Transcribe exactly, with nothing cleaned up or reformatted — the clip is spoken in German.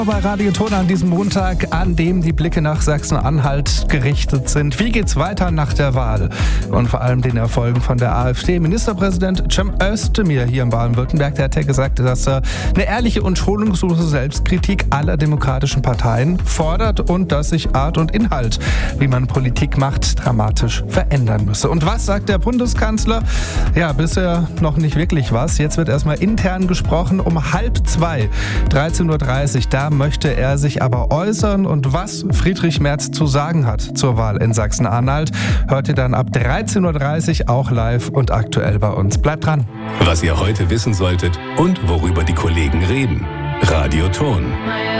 Bei Radio Ton an diesem Montag, an dem die Blicke nach Sachsen-Anhalt gerichtet sind. Wie geht's weiter nach der Wahl? Und vor allem den Erfolgen von der AfD. Ministerpräsident Cem Özdemir hier in Baden-Württemberg, der hat ja gesagt, dass er eine ehrliche und schonungslose Selbstkritik aller demokratischen Parteien fordert und dass sich Art und Inhalt, wie man Politik macht, dramatisch verändern müsse. Und was sagt der Bundeskanzler? Ja, bisher noch nicht wirklich was. Jetzt wird erstmal intern gesprochen um halb zwei, dreizehn Uhr dreißig. Da möchte er sich aber äußern, und was Friedrich Merz zu sagen hat zur Wahl in Sachsen-Anhalt, hört ihr dann ab dreizehn Uhr dreißig auch live und aktuell bei uns. Bleibt dran. Was ihr heute wissen solltet und worüber die Kollegen reden. Radio Ton.